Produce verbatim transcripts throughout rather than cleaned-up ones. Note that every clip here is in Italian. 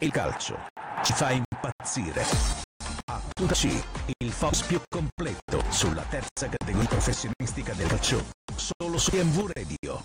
Il calcio ci fa impazzire. A tutta C, il focus più completo sulla terza categoria professionistica del calcio, solo su M V Radio.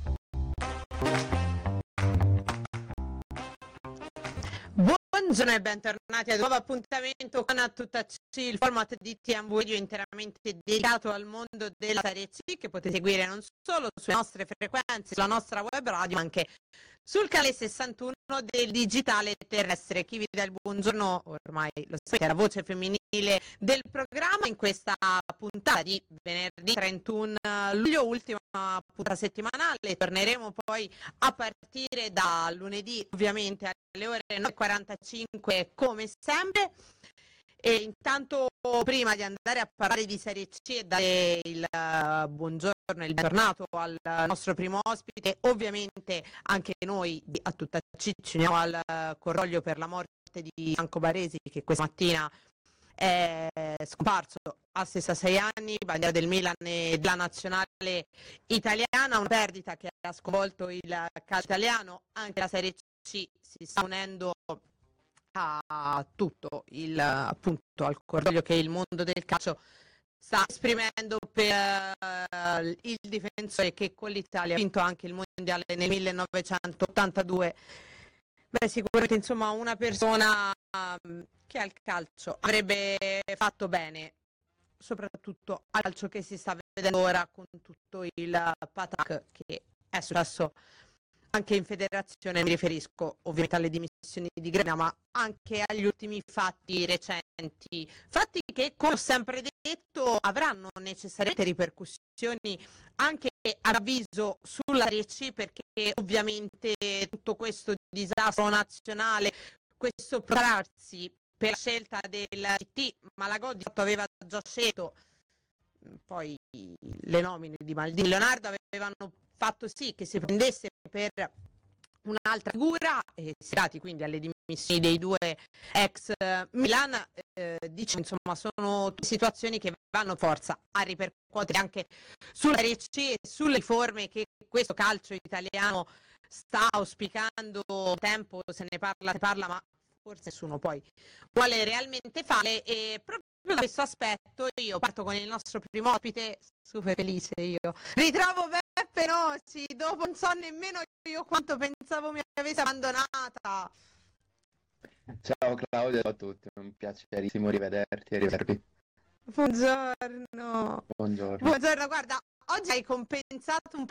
Buongiorno e bentornati ad un nuovo appuntamento con A Tutta C, il format di T M V Radio interamente dedicato al mondo della Serie C, che potete seguire non solo sulle nostre frequenze, sulla nostra web radio, ma anche sul canale sessantuno del digitale terrestre. Chi vi dà il buongiorno, ormai lo sapete, è la voce femminile del programma in questa puntata di venerdì trentuno luglio, ultima puntata settimanale. Torneremo poi a partire da lunedì, ovviamente alle ore nove e quarantacinque come sempre. E intanto, prima di andare a parlare di Serie C e dare il uh, buongiorno e il bentornato al nostro primo ospite, ovviamente anche noi di A Tutta C ci uniamo al uh, cordoglio per la morte di Franco Baresi, che questa mattina è scomparso a sessantasei anni, bandiera del Milan e della nazionale italiana, una perdita che ha sconvolto il calcio italiano. Anche la Serie C si sta unendo a tutto il, appunto, al cordoglio che il mondo del calcio sta esprimendo per uh, il difensore che con l'Italia ha vinto anche il mondiale nel millenovecentottantadue. Beh, sicuramente, insomma, una persona um, che al calcio avrebbe fatto bene, soprattutto al calcio che si sta vedendo ora con tutto il patac che è successo anche in federazione. Mi riferisco ovviamente alle dimissioni di Gremia, ma anche agli ultimi fatti recenti, fatti che, come ho sempre detto, avranno necessariamente ripercussioni anche a avviso sulla Serie C, perché ovviamente tutto questo disastro nazionale, questo prepararsi per la scelta del C T, Malagodi aveva già scelto, poi le nomine di Maldini e Leonardo avevano fatto sì che si prendesse per un'altra figura, e si è dati quindi alle dimissioni dei due ex Milan. Eh, diciamo, insomma, sono situazioni che vanno forza a ripercuotere anche sulla Serie C e sulle riforme che questo calcio italiano sta auspicando. Tempo se ne parla, se parla, ma forse nessuno poi vuole realmente fare. E proprio da questo aspetto io parto con il nostro primo ospite, super felice io. Ritrovo Beppe Nossi, dopo non so nemmeno io quanto pensavo mi avesse abbandonata. Ciao Claudia, ciao a tutti, è un piacerissimo rivederti e rivedervi. Buongiorno. Buongiorno. Buongiorno, guarda, oggi hai compensato un